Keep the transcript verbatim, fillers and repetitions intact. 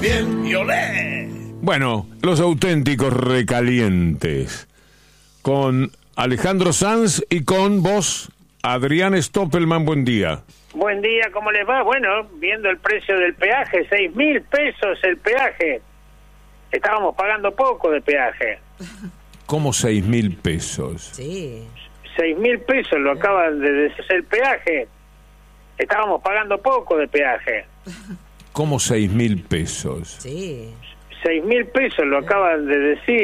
también. Y olé. Bueno, los auténticos recalientes. Con Alejandro Sanz y con vos, Adrián Stoppelman, buen día. Buen día, ¿cómo les va? Bueno, viendo el precio del peaje, seis mil pesos el peaje. Estábamos pagando poco de peaje. ¿Cómo seis mil pesos? Sí. Seis mil pesos lo acaban de decir el peaje. Estábamos pagando poco de peaje. ¿Cómo seis mil pesos? Sí. Seis mil pesos lo acaban de decir.